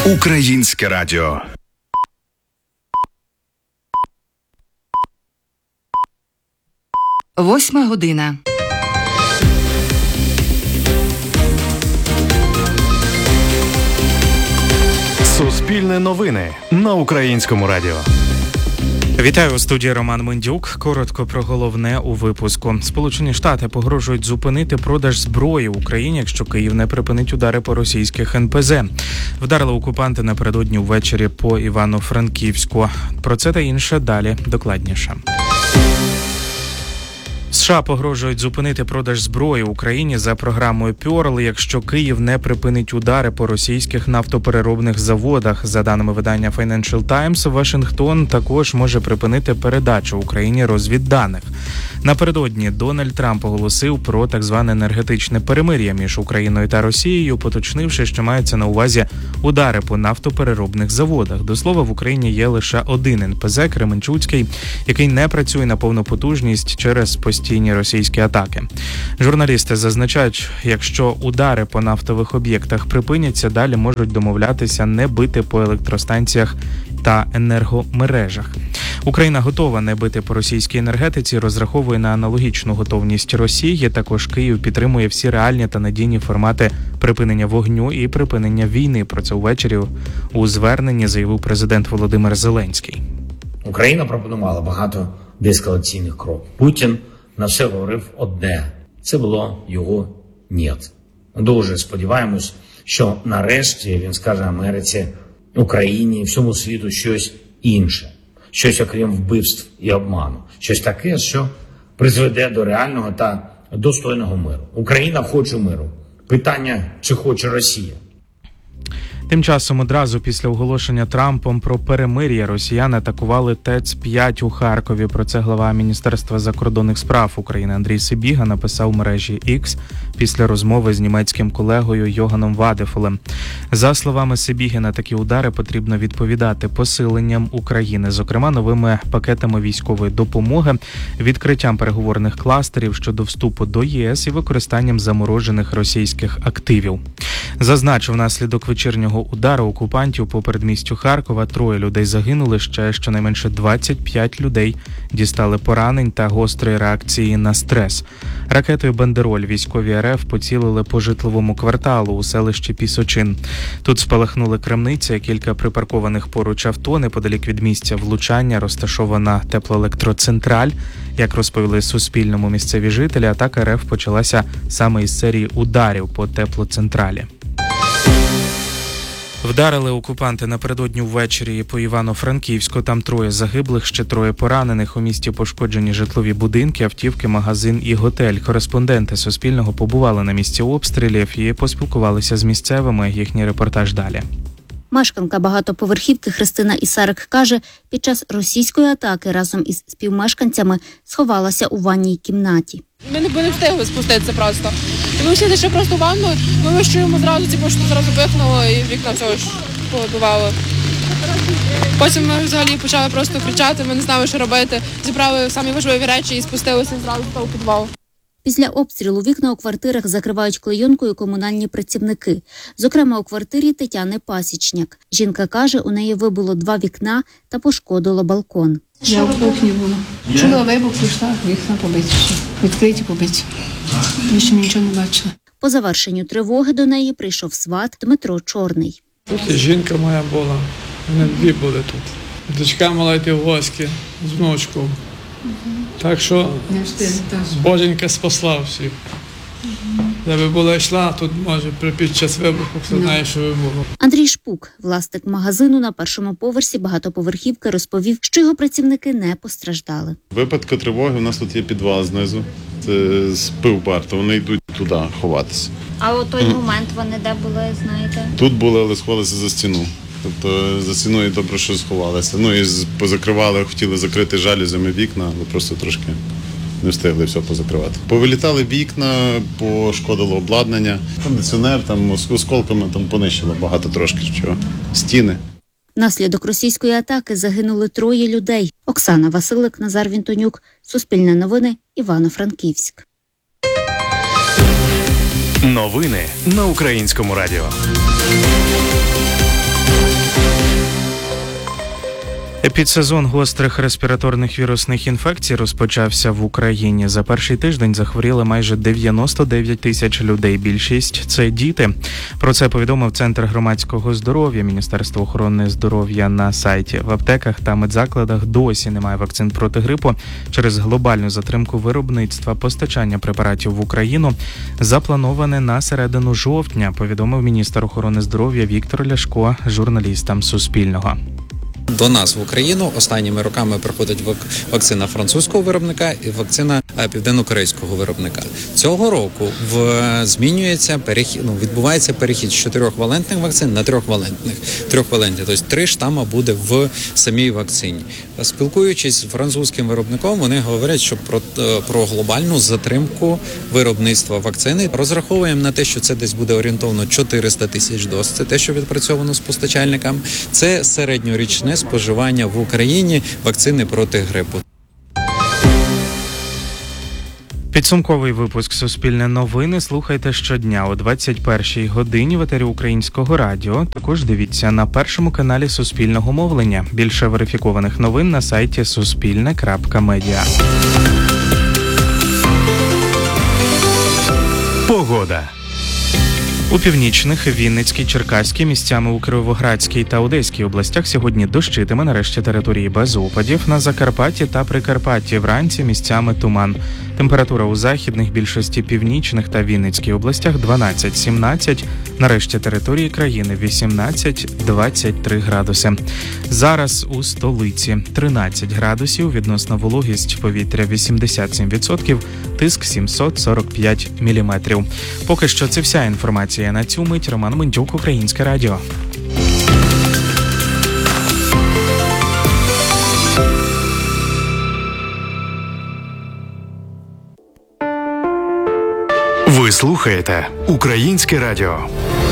Українське радіо. Восьма година. Суспільне новини на Українському радіо. Вітаю, у студії Роман Мендюк. Коротко про головне у випуску. Сполучені Штати погрожують зупинити продаж зброї Україні, якщо Київ не припинить удари по російських НПЗ. Вдарили окупанти напередодні ввечері по Івано-Франківську. Про це та інше далі докладніше. США погрожують зупинити продаж зброї Україні за програмою Пьорл, якщо Київ не припинить удари по російських нафтопереробних заводах. За даними видання Financial Times, Вашингтон також може припинити передачу Україні розвідданих. Напередодні Дональд Трамп оголосив про так зване енергетичне перемир'я між Україною та Росією, поточнивши, що мається на увазі удари по нафтопереробних заводах. До слова, в Україні є лише один НПЗ – Кременчуцький, який не працює на повну потужність через постійні російські атаки. Журналісти зазначають, якщо удари по нафтових об'єктах припиняться, далі можуть домовлятися не бити по електростанціях та енергомережах. Україна готова не бити по російській енергетиці, розраховує на аналогічну готовність Росії. Також Київ підтримує всі реальні та надійні формати припинення вогню і припинення війни. Про це увечері у зверненні заявив президент Володимир Зеленський. Україна пропонувала багато деескалаційних кроків. Путін на все говорив одне. Це було його «нєт». Дуже сподіваємось, що нарешті він скаже Америці, Україні і всьому світу щось інше. Щось окрім вбивств і обману. Щось таке, що призведе до реального та достойного миру. Україна хоче миру. Питання, чи хоче Росія. Тим часом одразу після оголошення Трампом про перемир'я росіяни атакували ТЕЦ-5 у Харкові. Про це глава Міністерства закордонних справ України Андрій Сибіга написав в мережі X після розмови з німецьким колегою Йоганом Вадефолем. За словами Сибіги, на такі удари потрібно відповідати посиленням України, зокрема новими пакетами військової допомоги, відкриттям переговорних кластерів щодо вступу до ЄС і використанням заморожених російських активів. Зазначив, внаслідок вечірнього удару окупантів по передмістю Харкова 3 людей загинули, ще щонайменше 25 людей дістали поранень та гострої реакції на стрес. Ракетою «Бандероль» військові РФ поцілили по житловому кварталу у селищі Пісочин. Тут спалахнули крамниця, кілька припаркованих поруч авто. Неподалік від місця влучання розташована теплоелектроцентраль. Як розповіли Суспільному місцеві жителі, атака РФ почалася саме із серії ударів по теплоцентралі. Вдарили окупанти напередодні ввечері по Івано-Франківську. Там 3 загиблих, ще 3 поранених. У місті пошкоджені житлові будинки, автівки, магазин і готель. Кореспонденти Суспільного побували на місці обстрілів і поспілкувалися з місцевими. Їхній репортаж далі. Мешканка багатоповерхівки Христина Ісарик каже, під час російської атаки разом із співмешканцями сховалася у ванній кімнаті. Ми не встигли спуститися просто. Ми всі зайшли просто в ванну, ми вищуємо зразу, що зразу вихнуло і вікна все ж побивало. Потім ми взагалі почали просто кричати, ми не знали, що робити. Зібрали самі важливі речі і спустилися зразу в той підвал. Після обстрілу вікна у квартирах закривають клейонкою комунальні працівники. Зокрема, у квартирі Тетяни Пасічняк. Жінка каже, у неї вибило 2 вікна та пошкодило балкон. Я в кухні була. Чула вибух, пішла, вікна побиті. Відкриті побиті. Більше нічого не бачила. По завершенню тривоги до неї прийшов сват Дмитро Чорний. Тут і жінка моя була, вони 2 були тут. Дочка мала йти в гості з внучкою. Так що Боженька спасла всіх. Якби була йшла, тут може під час вибуху, хто знає, що вибуху. Андрій Шпук, власник магазину на першому поверсі багатоповерхівки, розповів, що його працівники не постраждали. В випадку тривоги у нас тут є підвал знизу, це з пивбар, то вони йдуть туди ховатися. А у той момент вони де були, знаєте? Тут були, але сховалися за стіну. Тобто за стіною добре, що сховалися. Ну і позакривали, хотіли закрити жалюзями вікна, але просто трошки не встигли все позакривати. Повилітали вікна, пошкодило обладнання, кондиціонер, там осколками там понищило багато трошки чого. Стіни. Внаслідок російської атаки загинули 3 людей. Оксана Василик, Назар Вінтонюк, Суспільне новини, Івано-Франківськ. Новини на Українському радіо. Епідсезон гострих респіраторних вірусних інфекцій розпочався в Україні. За перший тиждень захворіли майже 99 тисяч людей. Більшість – це діти. Про це повідомив Центр громадського здоров'я Міністерства охорони здоров'я на сайті. В аптеках та медзакладах досі немає вакцин проти грипу. Через глобальну затримку виробництва постачання препаратів в Україну заплановане на середину жовтня, повідомив міністр охорони здоров'я Віктор Ляшко журналістам Суспільного. До нас в Україну останніми роками приходить вакцина французького виробника і вакцина південно-корейського виробника. Цього року відбувається перехід з 4-валентних вакцин на 3-валентних. Тобто 3 штама буде в самій вакцині. Спілкуючись з французьким виробником, вони говорять, що про глобальну затримку виробництва вакцини. Розраховуємо на те, що це десь буде орієнтовно 400 тисяч доз. Це те, що відпрацьовано з постачальниками. Це середньорічне споживання в Україні вакцини проти грипу. Підсумковий випуск «Суспільне новини» слухайте щодня о 21-й годині в етері Українського радіо. Також дивіться на першому каналі Суспільного мовлення. Більше верифікованих новин на сайті suspilne.media. Погода. У північних, Вінницькій, Черкаській, місцями у Кіровоградській та Одеській областях сьогодні дощитиме, нарешті території без опадів. На Закарпатті та Прикарпатті вранці місцями туман. Температура у західних, більшості північних та Вінницькій областях 12-17, нарешті території країни 18-23 градуси. Зараз у столиці 13 градусів, відносна вологість повітря 87%, тиск 745 міліметрів. Поки що це вся інформація на цю мить. Роман Мендюк, Українське радіо. Ви слухаєте Українське радіо.